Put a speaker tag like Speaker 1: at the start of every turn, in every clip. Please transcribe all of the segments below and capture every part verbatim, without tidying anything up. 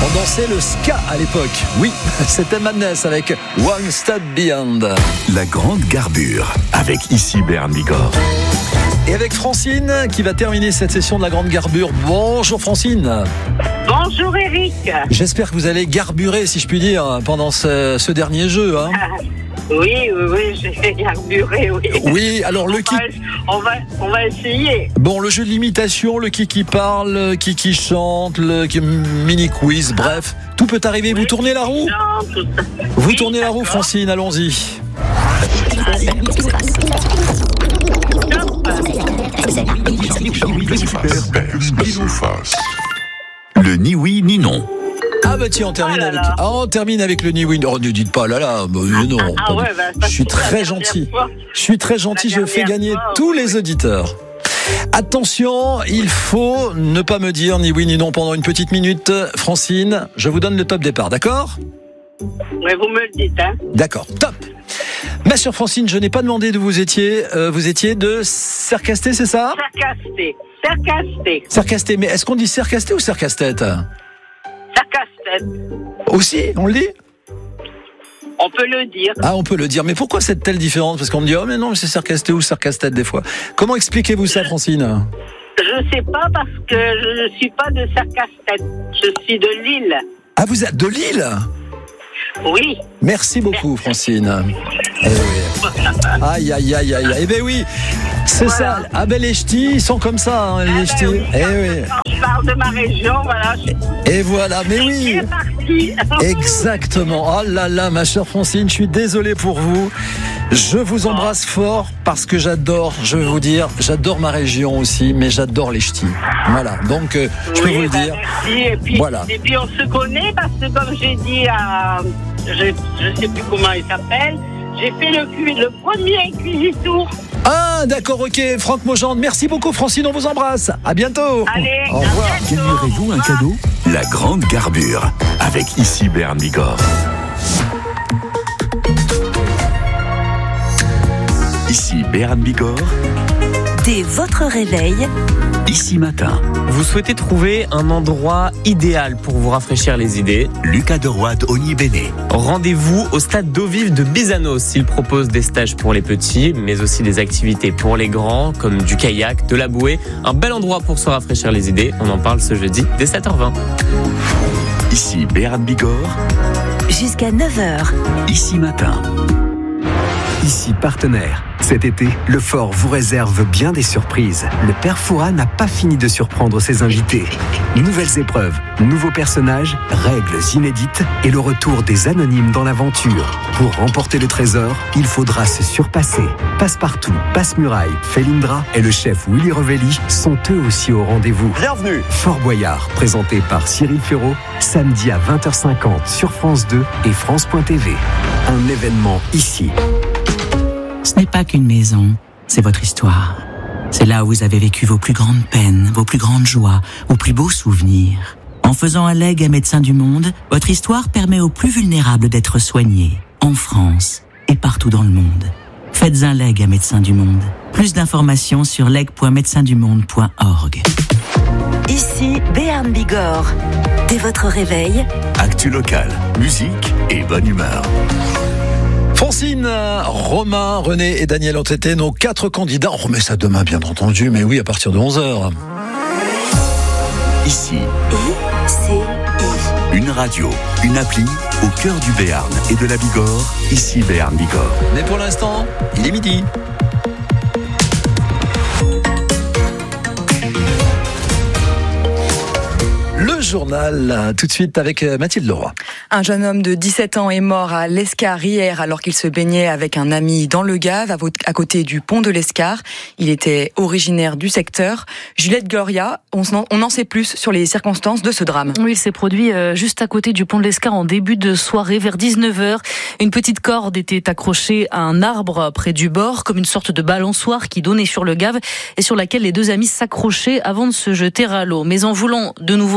Speaker 1: On dansait le ska à l'époque. Oui, c'était Madness avec One Step Beyond.
Speaker 2: La grande garbure avec ici Bern Bigorre.
Speaker 1: Et avec Francine qui va terminer cette session de la grande garbure. Bonjour Francine.
Speaker 3: Bonjour Eric.
Speaker 1: J'espère que vous allez garburer, si je puis dire, pendant ce, ce dernier jeu. Hein.
Speaker 3: Ah, oui, oui, oui, j'ai garburé, oui.
Speaker 1: Oui, alors le
Speaker 3: on
Speaker 1: qui...
Speaker 3: Va, on, va, on va essayer.
Speaker 1: Bon, le jeu de l'imitation, le qui qui parle, le qui qui chante, le mini-quiz, bref, tout peut arriver. Vous
Speaker 3: oui,
Speaker 1: tournez la roue
Speaker 3: chante,
Speaker 1: Vous
Speaker 3: oui,
Speaker 1: tournez la roue,
Speaker 3: d'accord.
Speaker 1: Francine, allons-y.
Speaker 2: Le ni oui ni non.
Speaker 1: Ah bah tiens, on termine,
Speaker 3: Oh là
Speaker 1: avec...
Speaker 3: là.
Speaker 1: Ah, on termine avec le ni oui. Oh, ne dites pas là là, bah, non.
Speaker 3: Ah,
Speaker 1: pas
Speaker 3: ouais,
Speaker 1: du-
Speaker 3: bah, ça,
Speaker 1: je suis
Speaker 3: c'est la
Speaker 1: très
Speaker 3: dernière
Speaker 1: gentil.
Speaker 3: fois.
Speaker 1: Je suis très gentil,
Speaker 3: La
Speaker 1: je fais
Speaker 3: dernière
Speaker 1: gagner
Speaker 3: fois,
Speaker 1: tous
Speaker 3: oui.
Speaker 1: les auditeurs. Attention, il faut ne pas me dire ni oui ni non pendant une petite minute. Francine, je vous donne le top départ, d'accord ?
Speaker 3: Mais vous me le dites, hein.
Speaker 1: D'accord, top. Ma chère Francine, je n'ai pas demandé d'où vous étiez. Euh, vous étiez de Sercasté, c'est ça ?
Speaker 3: Sarcasté. Sarcasté.
Speaker 1: Sercasté, mais est-ce qu'on dit Sercasté ou Sercastette ?
Speaker 3: Sarcasté.
Speaker 1: Aussi, on le dit ?
Speaker 3: On peut le dire.
Speaker 1: Ah, on peut le dire, mais pourquoi cette telle différence ? Parce qu'on me dit, oh mais non, c'est Sercasté ou Sercastette des fois. Comment expliquez-vous ça, Francine ?
Speaker 3: Je sais pas parce que je ne suis pas de Sarcasté. Je suis de Lille.
Speaker 1: Ah, vous êtes de Lille ?
Speaker 3: Oui.
Speaker 1: Merci beaucoup, Francine. Eh oui. Aïe, aïe, aïe, aïe. Eh ben oui, c'est
Speaker 3: Voilà.
Speaker 1: ça. Ah ben les ch'tis, ils sont comme ça, hein, les
Speaker 3: Ah,
Speaker 1: ch'tis.
Speaker 3: ben oui.
Speaker 1: Eh oui.
Speaker 3: Quand je parle de ma région, voilà. Je
Speaker 1: Et voilà, mais oui.
Speaker 3: suis partie.
Speaker 1: Exactement. Oh là là, ma chère Francine, je suis désolé pour vous. Je vous embrasse fort parce que j'adore, je vais vous dire, j'adore ma région aussi, mais j'adore les ch'tis. Voilà, donc euh, je peux
Speaker 3: Oui,
Speaker 1: vous le
Speaker 3: ben
Speaker 1: dire.
Speaker 3: merci. Et puis,
Speaker 1: Voilà.
Speaker 3: et puis on se connaît parce que comme j'ai dit à, je ne sais plus comment il s'appelle, j'ai fait le, cu- le premier Cuisitour.
Speaker 1: Ah, d'accord, ok, Franck Mogende. Merci beaucoup, Francine, on vous embrasse. À bientôt.
Speaker 3: Allez,
Speaker 1: Au revoir.
Speaker 3: à bientôt.
Speaker 2: Gagnerez-vous un cadeau ? La grande garbure avec ici Bern Bigorre. Ici Bern Bigorre,
Speaker 4: Dès votre réveil,
Speaker 2: ici matin.
Speaker 5: Vous souhaitez trouver un endroit idéal pour vous rafraîchir les idées ?
Speaker 2: Lucas Deroide Ogni-Béné.
Speaker 5: Rendez-vous au stade d'eau vive de Bizanos. Il propose des stages pour les petits, mais aussi des activités pour les grands, comme du kayak, de la bouée. Un bel endroit pour se rafraîchir les idées. On en parle ce jeudi dès sept heures vingt.
Speaker 2: Ici Bern Bigorre,
Speaker 4: jusqu'à neuf heures.
Speaker 2: ici matin.
Speaker 6: Ici partenaire. Cet été, le Fort vous réserve bien des surprises. Le père Fouras n'a pas fini de surprendre ses invités. Nouvelles épreuves, nouveaux personnages, règles inédites et le retour des anonymes dans l'aventure. Pour remporter le trésor, il faudra se surpasser. Passepartout, Passe-Muraille, Felindra et le chef Willy Revelli sont eux aussi au rendez-vous.
Speaker 7: Bienvenue.
Speaker 6: Fort Boyard, présenté par Cyril Ferraud, samedi à vingt heures cinquante sur France deux et France point T V. Un événement ici.
Speaker 8: Ce n'est pas qu'une maison, c'est votre histoire. C'est là où vous avez vécu vos plus grandes peines, vos plus grandes joies, vos plus beaux souvenirs. En faisant un legs à Médecins du Monde, votre histoire permet aux plus vulnérables d'être soignés, en France et partout dans le monde. Faites un legs à Médecins du Monde. Plus d'informations sur leg point médecins du monde point org.
Speaker 4: Ici Bern Bigorre. Dès votre réveil,
Speaker 2: Actu local, musique et bonne humeur.
Speaker 1: Francine, Romain, René et Daniel ont été nos quatre candidats. On remet ça demain, bien entendu, mais oui, à partir de onze heures.
Speaker 2: Ici,
Speaker 4: I C I.
Speaker 2: une radio, une appli au cœur du Béarn et de la Bigorre. Ici Bern Bigorre.
Speaker 1: Mais pour l'instant, il est midi. Le journal, tout de suite avec Mathilde Leroy.
Speaker 9: Un jeune homme de dix-sept ans est mort à l'Escar hier alors qu'il se baignait avec un ami dans le Gave, à côté du pont de l'Escar. Il était originaire du secteur. Juliette Gloria, on en sait plus sur les circonstances de ce drame.
Speaker 10: Oui, il s'est produit juste à côté du pont de l'Escar en début de soirée, vers dix-neuf heures. Une petite corde était accrochée à un arbre près du bord, comme une sorte de balançoire qui donnait sur le Gave et sur laquelle les deux amis s'accrochaient avant de se jeter à l'eau. Mais en voulant de nouveau attraper la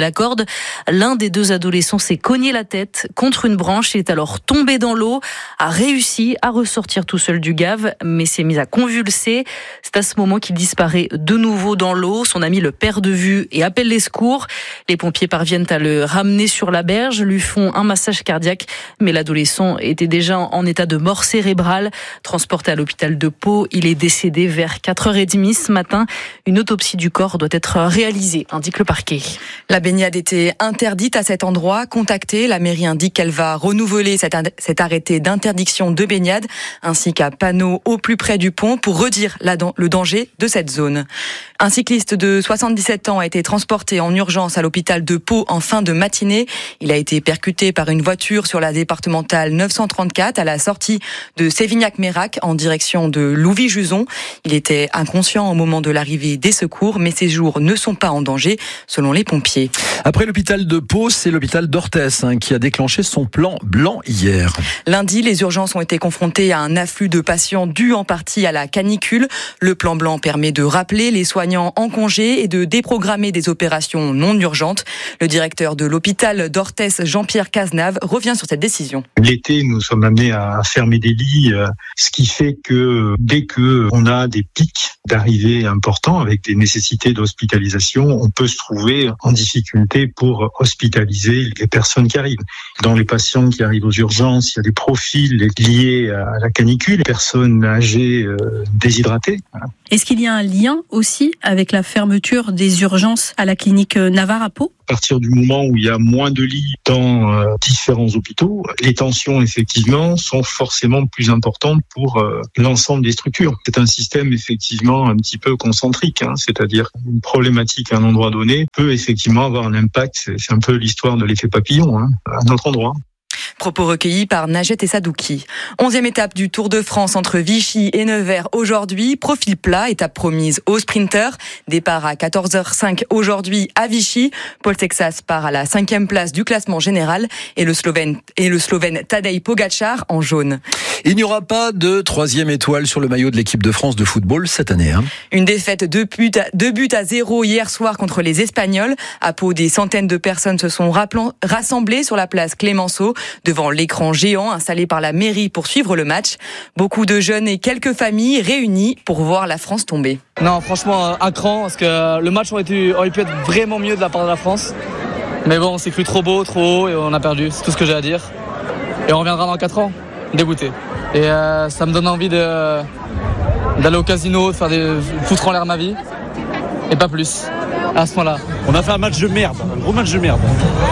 Speaker 10: la corde. L'un des deux adolescents s'est cogné la tête contre une branche. Il est alors tombé dans l'eau, a réussi à ressortir tout seul du gave, mais s'est mis à convulser. C'est à ce moment qu'il disparaît de nouveau dans l'eau. Son ami le perd de vue et appelle les secours. Les pompiers parviennent à le ramener sur la berge, lui font un massage cardiaque, mais l'adolescent était déjà en état de mort cérébrale. Transporté à l'hôpital de Pau, il est décédé vers quatre heures trente ce matin. Une autopsie du corps doit être réalisée, indique le parquet.
Speaker 9: La baignade était interdite à cet endroit. Contactée, la mairie indique qu'elle va renouveler cet, cet arrêté d'interdiction de baignade, ainsi qu'un panneau au plus près du pont pour redire la, le danger de cette zone. Un cycliste de soixante-dix-sept ans a été transporté en urgence à l'hôpital de Pau en fin de matinée. Il a été percuté par une voiture sur la départementale neuf cent trente-quatre à la sortie de Sévignac-Mérac en direction de Louvy-Juson. Il était inconscient au moment de l'arrivée des secours, mais ses jours ne sont pas en danger, selon les pompiers.
Speaker 1: Après l'hôpital de Pau, c'est l'hôpital d'Orthès hein, qui a déclenché son plan blanc hier.
Speaker 9: Lundi, les urgences ont été confrontées à un afflux de patients dû en partie à la canicule. Le plan blanc permet de rappeler les soignants en congé et de déprogrammer des opérations non urgentes. Le directeur de l'hôpital d'Orthès, Jean-Pierre Cazenave, revient sur cette décision.
Speaker 7: L'été, nous sommes amenés à fermer des lits, ce qui fait que dès qu'on a des pics d'arrivée importants avec des nécessités d'hospitalisation, on peut se trouver en difficulté pour hospitaliser les personnes qui arrivent. Dans les patients qui arrivent aux urgences, il y a des profils liés à la canicule, personnes âgées euh, déshydratées.
Speaker 11: Est-ce qu'il y a un lien aussi avec la fermeture des urgences à la clinique Navarre à Pau ?
Speaker 7: À partir du moment où il y a moins de lits dans euh, différents hôpitaux, les tensions effectivement sont forcément plus importantes pour euh, l'ensemble des structures. C'est un système effectivement un petit peu concentrique, hein, c'est-à-dire une problématique à un endroit donné peut effectivement avoir un impact. C'est, c'est un peu l'histoire de l'effet papillon hein, à un autre endroit.
Speaker 9: Propos recueillis par Najet et Sadouki. Onzième étape du Tour de France entre Vichy et Nevers aujourd'hui. Profil plat, étape promise aux sprinteurs. Départ à quatorze heures cinq aujourd'hui à Vichy. Paul Texas part à la cinquième place du classement général et le Slovène, et le Slovène Tadej Pogačar en jaune.
Speaker 1: Il n'y aura pas de troisième étoile sur le maillot de l'équipe de France de football cette année. Hein.
Speaker 9: Une défaite de buts, deux buts à zéro hier soir contre les Espagnols. À Pau, des centaines de personnes se sont rassemblées sur la place Clémenceau devant l'écran géant installé par la mairie pour suivre le match. Beaucoup de jeunes et quelques familles réunies pour voir la France tomber.
Speaker 12: Non, franchement, un cran, parce que le match aurait, été, aurait pu être vraiment mieux de la part de la France. Mais bon, on s'est cru trop beau, trop haut et on a perdu. C'est tout ce que j'ai à dire. Et on reviendra dans quatre ans, dégoûté. Et euh, ça me donne envie de, d'aller au casino, de faire des foutre en l'air ma vie. Et pas plus, à ce point-là.
Speaker 13: On a fait un match de merde, un gros match de merde.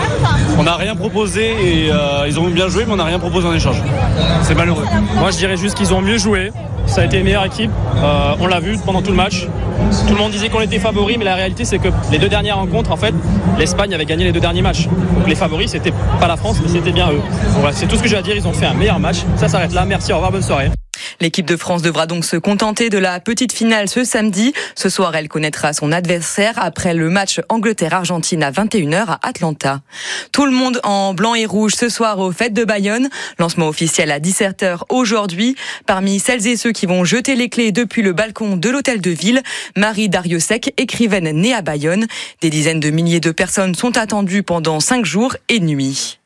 Speaker 13: On n'a rien proposé et euh, ils ont bien joué, mais on n'a rien proposé en échange. C'est malheureux.
Speaker 14: Moi, je dirais juste qu'ils ont mieux joué. Ça a été une meilleure équipe. Euh, on l'a vu pendant tout le match. Tout le monde disait qu'on était favoris, mais la réalité, c'est que les deux dernières rencontres, en fait, l'Espagne avait gagné les deux derniers matchs. Donc les favoris, c'était pas la France, mais c'était bien eux. Donc, voilà, c'est tout ce que j'ai à dire. Ils ont fait un meilleur match. Ça s'arrête là. Merci, au revoir, bonne soirée.
Speaker 9: L'équipe de France devra donc se contenter de la petite finale ce samedi. Ce soir, elle connaîtra son adversaire après le match Angleterre-Argentine à vingt et une heures à Atlanta. Tout le monde en blanc et rouge ce soir aux Fêtes de Bayonne. Lancement officiel à dix-sept heures aujourd'hui. Parmi celles et ceux qui vont jeter les clés depuis le balcon de l'hôtel de ville, Marie Dariussec, écrivaine née à Bayonne. Des dizaines de milliers de personnes sont attendues pendant cinq jours et nuits.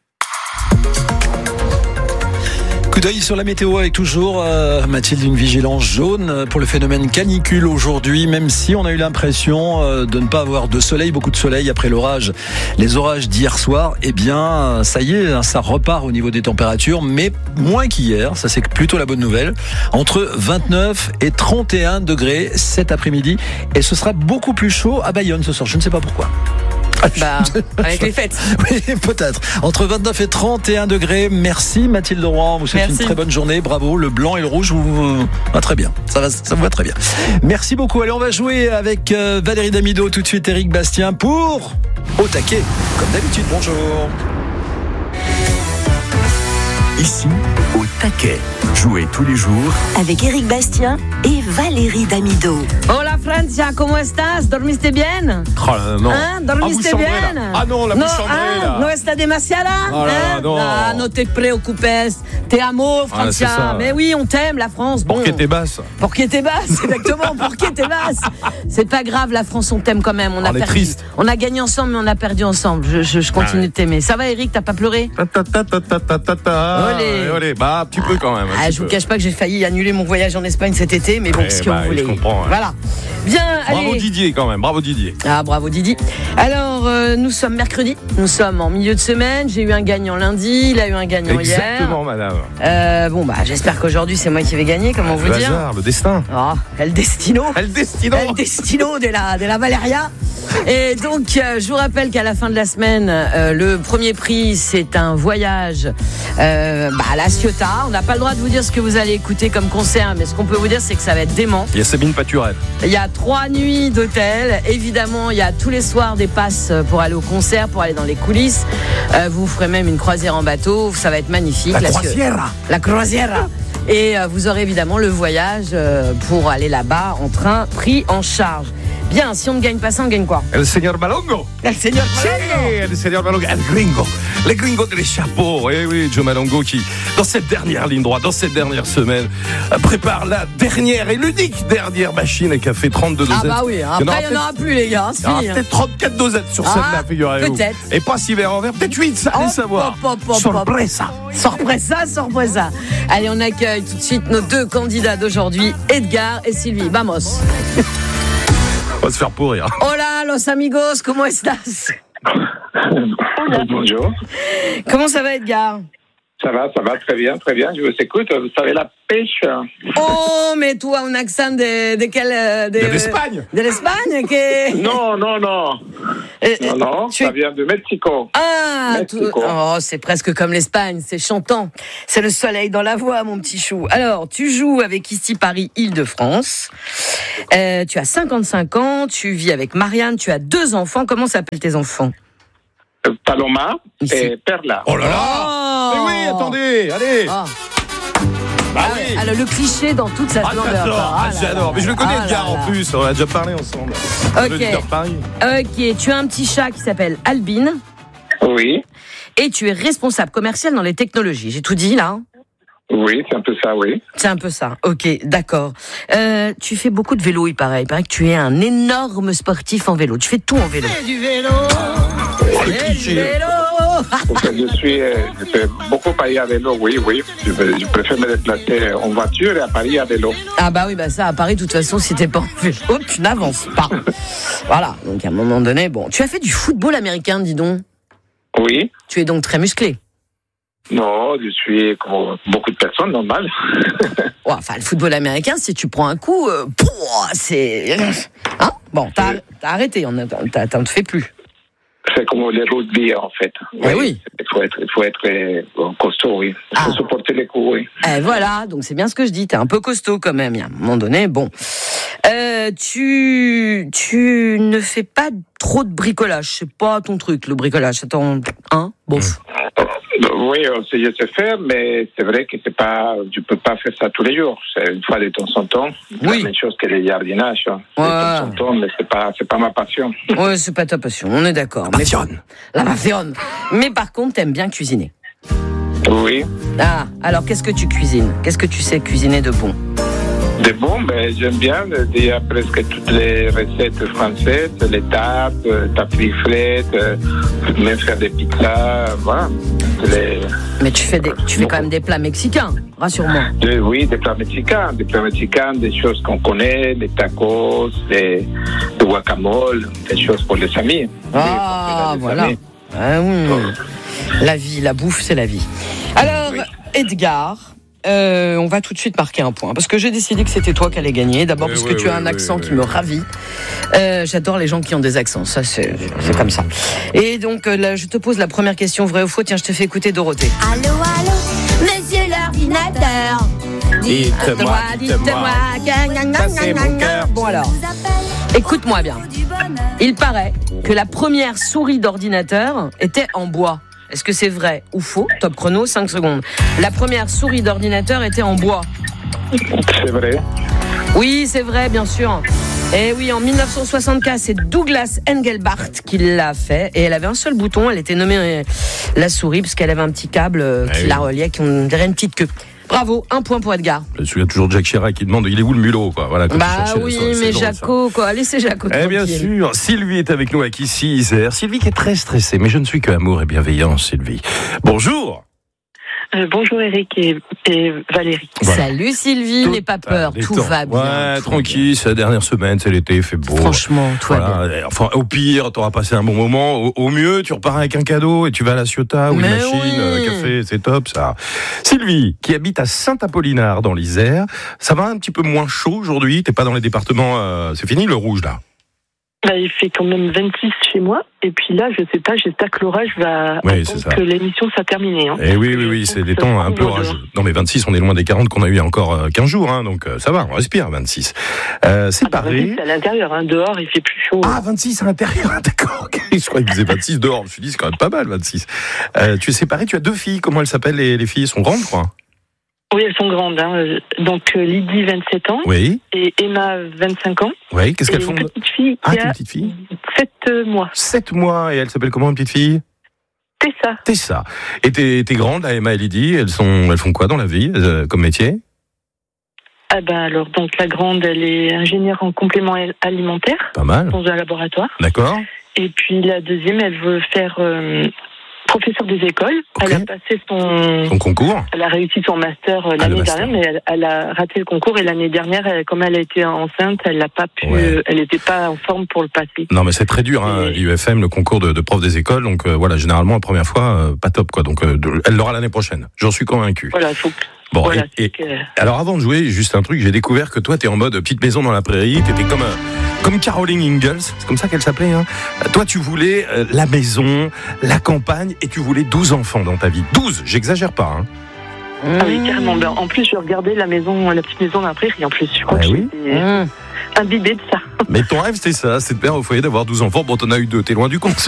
Speaker 1: Coup d'œil sur la météo avec toujours, euh, Mathilde, une vigilance jaune pour le phénomène canicule aujourd'hui, même si on a eu l'impression euh, de ne pas avoir de soleil, beaucoup de soleil après l'orage. Les orages d'hier soir, eh bien, ça y est, ça repart au niveau des températures, mais moins qu'hier, ça c'est plutôt la bonne nouvelle. Entre vingt-neuf et trente et un degrés cet après-midi, et ce sera beaucoup plus chaud à Bayonne ce soir, je ne sais pas pourquoi.
Speaker 9: Bah, avec les fêtes.
Speaker 1: Oui, peut-être. Entre vingt-neuf et trente et un degrés. Merci Mathilde Roy. Vous souhaite une très bonne journée. Bravo. Le blanc et le rouge vous va très bien. Ça va, ça vous va très bien. Merci beaucoup. Allez, on va jouer avec Valérie Damido. Tout de suite, Éric Bastien pour Au taquet. Comme d'habitude. Bonjour.
Speaker 2: Ici, Au taquet. Jouez tous les jours
Speaker 4: avec Éric Bastien et Valérie Damido.
Speaker 15: Hola Francia, ¿cómo estás? ¿Dormiste bien?
Speaker 16: Oh là, non.
Speaker 15: Hein? ¿Dormiste
Speaker 16: ah,
Speaker 15: bien?
Speaker 16: Là. Ah non, la
Speaker 15: no,
Speaker 16: bouche chambrée,
Speaker 15: ah,
Speaker 16: là.
Speaker 15: ¿No está demasiada?
Speaker 16: Oh là,
Speaker 15: hein?
Speaker 16: non.
Speaker 15: Ah, no te preocupes. Te amo, Francia.
Speaker 16: Ah,
Speaker 15: mais oui, on t'aime, la France. Bon.
Speaker 16: Pour qui t'es basse?
Speaker 15: Pour qui t'es basse, exactement. Pour qui t'es basse. C'est pas grave, la France, on t'aime quand même. On a
Speaker 16: on
Speaker 15: perdu.
Speaker 16: est triste.
Speaker 15: On a gagné ensemble, mais on a perdu ensemble. Je, je, je continue ah, ouais. de t'aimer. Ça va, Eric? T'as pas pleuré?
Speaker 16: Ta ta ta ta ta ta ta.
Speaker 15: Olé.
Speaker 16: Olé. Bah, un petit peu quand même.
Speaker 15: Ah, je vous cache pas que j'ai failli annuler mon voyage en Espagne cet été, mais bon, eh qu'est-ce que
Speaker 16: bah,
Speaker 15: vous voulez.
Speaker 16: Je comprends. Ouais.
Speaker 15: Voilà. Bien,
Speaker 16: bravo
Speaker 15: allez.
Speaker 16: Didier quand même, bravo Didier.
Speaker 15: Ah, bravo Didier. Alors, euh, nous sommes mercredi, nous sommes en milieu de semaine. J'ai eu un gagnant lundi, il a eu un gagnant
Speaker 16: Exactement,
Speaker 15: hier.
Speaker 16: Exactement, madame.
Speaker 15: Euh, bon, bah, j'espère qu'aujourd'hui c'est moi qui vais gagner. Comment
Speaker 16: le
Speaker 15: vous dire?
Speaker 16: hasard, le destin.
Speaker 15: Oh, el destino.
Speaker 16: El destino.
Speaker 15: El destino de la, de la Valeria. Et donc, euh, je vous rappelle qu'à la fin de la semaine, euh, le premier prix, c'est un voyage euh, bah, à La Ciotat. On n'a pas le droit de vous dire ce que vous allez écouter comme concert, mais ce qu'on peut vous dire, c'est que ça va être dément.
Speaker 16: Il y a Sabine Paturel.
Speaker 15: Il y a trois nuits d'hôtel. Évidemment, il y a tous les soirs des passes pour aller au concert, pour aller dans les coulisses. Euh, vous ferez même une croisière en bateau. Ça va être magnifique.
Speaker 16: La,
Speaker 15: la
Speaker 16: croisière.
Speaker 15: La croisière. Et euh, vous aurez évidemment le voyage euh, pour aller là-bas en train, pris en charge. Bien, si on ne gagne pas ça, on gagne quoi?
Speaker 16: El señor Malongo.
Speaker 15: El señor Malongo.
Speaker 16: Sí, el señor Malongo. El gringo. Les gringos de les chapeaux. Eh oui, Joe Malongo qui, dans cette dernière ligne droite, dans cette dernière semaine, prépare la dernière et l'unique dernière machine et qui a fait trente-deux dosettes.
Speaker 15: Ah bah oui, après il n'y en aura plus les gars.
Speaker 16: Il y aura peut-être trente-quatre dosettes sur
Speaker 15: ah,
Speaker 16: celle-là, figurez-vous.
Speaker 15: Peut-être.
Speaker 16: Et pas six verres en verre, peut-être huit, ça allez
Speaker 15: oh,
Speaker 16: savoir.
Speaker 15: Pop, pop,
Speaker 16: sorpresa.
Speaker 15: Sorpresa, sorpresa. Allez, on accueille tout de suite nos deux candidats d'aujourd'hui, Edgar et Sylvie. Vamos.
Speaker 16: On va se faire pourrir.
Speaker 15: Hola, los amigos, ¿cómo estás?
Speaker 17: Bonjour.
Speaker 15: Comment ça va, Edgar?
Speaker 17: Ça va, ça va très bien, très bien. Je vous écoute. Vous savez la pêche.
Speaker 15: Oh, mais toi, un accent de, de quel...
Speaker 16: De, de l'Espagne.
Speaker 15: De l'Espagne que...
Speaker 17: Non, non, non.
Speaker 15: Euh,
Speaker 17: non, non,
Speaker 15: tu...
Speaker 17: ça vient de Mexico.
Speaker 15: Ah,
Speaker 17: Mexico.
Speaker 15: Tout... oh, c'est presque comme l'Espagne, c'est chantant. C'est le soleil dans la voix, mon petit chou. Alors, tu joues avec ici Paris, Île-de-France. Euh, tu as cinquante-cinq ans, tu vis avec Marianne, tu as deux enfants. Comment s'appellent tes enfants?
Speaker 17: Paloma ici. Et Perla.
Speaker 16: Oh là là oh. Mais oui, attendez, allez oh. Bah
Speaker 15: ah, oui. Alors le cliché dans toute sa splendeur.
Speaker 16: Ah, j'adore, ah, j'adore. Mais je le connais,
Speaker 15: ah,
Speaker 16: le gars, en plus. On a déjà parlé ensemble.
Speaker 15: Ok. Ok, tu as un petit chat qui s'appelle Albine.
Speaker 17: Oui.
Speaker 15: Et tu es responsable commercial dans les technologies. J'ai tout dit, là?
Speaker 17: Oui, c'est un peu ça, oui.
Speaker 15: C'est un peu ça, ok, d'accord. Euh, tu fais beaucoup de vélo, il paraît. Il paraît que tu es un énorme sportif en vélo. Tu fais tout en vélo.
Speaker 17: Fais du vélo. Fais du vélo. je suis, je fais beaucoup Paris à vélo, oui, oui. Je, je préfère me déplacer en voiture et à Paris à vélo.
Speaker 15: Ah bah oui, bah ça, à Paris, de toute façon, si t'es pas en vélo, tu n'avances pas. Voilà, donc à un moment donné, bon. Tu as fait du football américain, dis donc.
Speaker 17: Oui.
Speaker 15: Tu es donc très musclé.
Speaker 17: Non, je suis comme beaucoup de personnes, normal.
Speaker 15: Ouais, enfin, le football américain, si tu prends un coup, euh, pouah, c'est... Hein bon, t'as, t'as arrêté, on a, t'as, t'en te fais plus.
Speaker 17: C'est comme le rugby, en fait.
Speaker 15: Oui, oui.
Speaker 17: Il faut être, il faut être euh, costaud, oui. Il faut ah. supporter les coups, oui.
Speaker 15: Eh, voilà, donc c'est bien ce que je dis. T'es un peu costaud quand même. À un moment donné, bon. Euh, tu, tu ne fais pas trop de bricolage. C'est pas ton truc, le bricolage. Attends, hein, bof.
Speaker 17: Oui, je sais faire, mais c'est vrai que c'est pas, tu peux pas faire ça tous les jours. C'est une fois de temps en temps.
Speaker 15: Oui.
Speaker 17: La même chose que le jardinage.
Speaker 15: Ouais.
Speaker 17: De temps en temps, mais c'est pas, c'est pas ma passion.
Speaker 15: Ouais, c'est pas ta passion. On est d'accord.
Speaker 16: La passion.
Speaker 15: La passion. Mais par contre, t'aimes bien cuisiner.
Speaker 17: Oui.
Speaker 15: Ah, alors qu'est-ce que tu cuisines? Qu'est-ce que tu sais cuisiner de bon?
Speaker 17: De bon, ben, j'aime bien. Il y a presque toutes les recettes françaises, les tartes, tartiflettes, même faire des pizzas, voilà. Les...
Speaker 15: Mais tu fais, des, tu fais quand même des plats mexicains, rassure-moi.
Speaker 17: De, oui, des plats mexicains, des plats mexicains, des choses qu'on connaît, les tacos, les, le guacamole, des choses pour les amis.
Speaker 15: Ah,
Speaker 17: les
Speaker 15: voilà.
Speaker 17: Amis.
Speaker 15: Ah, oui. La vie, la bouffe, c'est la vie. Alors, oui. Edgar... Euh, on va tout de suite marquer un point parce que j'ai décidé que c'était toi qui allais gagner. D'abord oui, parce que oui, tu as un oui, accent oui, qui oui. me ravit. Euh, j'adore les gens qui ont des accents. Ça, c'est, c'est comme ça. Et donc, là, je te pose la première question, vrai ou faux. Tiens, je te fais écouter Dorothée.
Speaker 18: Allô, allô, monsieur l'ordinateur.
Speaker 15: Dites-moi, dites-moi.
Speaker 16: Ça, c'est mon cœur.
Speaker 15: Bon alors, écoute-moi bien. Il paraît que la première souris d'ordinateur était en bois. Est-ce que c'est vrai ou faux? Top chrono, cinq secondes. La première souris d'ordinateur était en bois.
Speaker 17: C'est vrai.
Speaker 15: Oui, c'est vrai, bien sûr. Et oui, en dix-neuf cent soixante-quinze, c'est Douglas Engelbart qui l'a fait. Et elle avait un seul bouton, elle était nommée euh, la souris, parce qu'elle avait un petit câble euh, qui
Speaker 16: Eh oui.
Speaker 15: la reliait, qui on dirait une petite queue. Bravo, un point pour Edgar.
Speaker 16: Je me souviens toujours de Jacques Chirac qui demande il est où le mulot, quoi. Voilà, quand
Speaker 15: Bah
Speaker 16: il cherchait
Speaker 15: oui,
Speaker 16: le son, c'est
Speaker 15: mais
Speaker 16: drôle, ça.
Speaker 15: Jaco, quoi. Laissez Jaco
Speaker 16: Eh bien
Speaker 15: tranquille.
Speaker 16: sûr, Sylvie est avec nous avec ici Isère. Sylvie qui est très stressée, mais je ne suis que amour et bienveillance, Sylvie. Bonjour.
Speaker 19: Euh, bonjour Eric et, et Valérie.
Speaker 16: Voilà.
Speaker 15: Salut Sylvie, n'aie pas peur,
Speaker 16: Les
Speaker 15: tout
Speaker 16: temps.
Speaker 15: va bien.
Speaker 16: Ouais, tranquille, c'est la dernière semaine, c'est l'été, il fait beau.
Speaker 15: Franchement, tout va
Speaker 16: voilà. Enfin, au pire, t'auras passé un bon moment. Au, au mieux, tu repars avec un cadeau et tu vas à la Ciotat ou une
Speaker 15: Mais
Speaker 16: machine,
Speaker 15: oui.
Speaker 16: euh, café, c'est top ça. Sylvie, qui habite à Saint-Apollinard dans l'Isère, ça va un petit peu moins chaud aujourd'hui. T'es pas dans les départements, euh, c'est fini le rouge là.
Speaker 19: Bah, il fait quand même vingt-six chez moi. Et puis là, je sais pas, j'espère que l'orage va
Speaker 16: Oui, c'est
Speaker 19: attendre
Speaker 16: ça.
Speaker 19: que l'émission soit terminée. Hein.
Speaker 16: Eh oui, oui, oui, c'est des temps un peu orageux. Non, mais vingt-six, on est loin des quarante qu'on a eu il y a encore euh, quinze jours, hein, donc euh, ça va, on respire, vingt-six. Euh, c'est
Speaker 19: Ah, bah,
Speaker 16: pareil.
Speaker 19: vingt-six, c'est à l'intérieur, hein. Dehors, il fait plus chaud.
Speaker 16: Ah, vingt-six à l'intérieur, d'accord. ok. Je croyais qu'il faisait vingt-six dehors. Je me suis dit, c'est quand même pas mal, vingt-six. Euh, tu es séparé, tu as deux filles. Comment elles s'appellent, les, les filles? Elles sont grandes, quoi?
Speaker 19: Oui, elles sont grandes. Hein. Donc euh, Lydie, vingt-sept ans.
Speaker 16: Oui.
Speaker 19: Et Emma, vingt-cinq ans.
Speaker 16: Oui, qu'est-ce
Speaker 19: Et
Speaker 16: qu'elles font?
Speaker 19: Une petite fille
Speaker 16: Ah,
Speaker 19: qui
Speaker 16: t'as une
Speaker 19: a
Speaker 16: petite fille?
Speaker 19: sept mois.
Speaker 16: Sept mois. Et elle s'appelle comment, une petite fille?
Speaker 19: Tessa.
Speaker 16: Tessa. Et t'es, t'es grande, là, Emma et Lydie. Elles sont, elles font quoi dans la vie, euh, comme métier?
Speaker 19: Ah ben alors, donc la grande, elle est ingénieure en complément alimentaire.
Speaker 16: Pas mal.
Speaker 19: Dans un laboratoire.
Speaker 16: D'accord.
Speaker 19: Et puis la deuxième, elle veut faire euh, professeur des écoles.
Speaker 16: Okay.
Speaker 19: Elle a passé son...
Speaker 16: Son concours?
Speaker 19: Elle a réussi son master euh,
Speaker 16: Ah, le
Speaker 19: l'année
Speaker 16: master.
Speaker 19: dernière, mais elle, elle a raté le concours. Et l'année dernière, elle, comme elle a été enceinte, elle n'a pas pu...
Speaker 16: Ouais.
Speaker 19: euh, elle n'était pas en forme pour le passer.
Speaker 16: Non, mais c'est très dur, hein, l'I U F M, le concours de, de prof des écoles. Donc euh, voilà, généralement, la première fois, euh, pas top, quoi. Donc euh, de- elle l'aura l'année prochaine. J'en suis convaincu.
Speaker 19: Voilà, faut...
Speaker 16: Bon,
Speaker 19: voilà,
Speaker 16: et, et-
Speaker 19: que...
Speaker 16: alors avant de jouer, juste un truc, j'ai découvert que toi, t'es en mode petite maison dans la prairie, t'étais comme euh, comme Caroline Ingalls, c'est comme ça qu'elle s'appelait. Hein. Toi, tu voulais euh, la maison, la campagne, et tu voulais douze enfants dans ta vie. douze, j'exagère pas. Hein.
Speaker 19: Ah oui, carrément. Ben, en plus, je regardais la maison, la petite maison dans la prairie. En plus, je crois
Speaker 16: Ah
Speaker 19: que
Speaker 16: oui.
Speaker 19: j'étais imbibée de ça.
Speaker 16: Mais ton rêve, c'était ça, c'est de faire au foyer d'avoir douze enfants. Bon, t'en as eu deux, t'es loin du compte.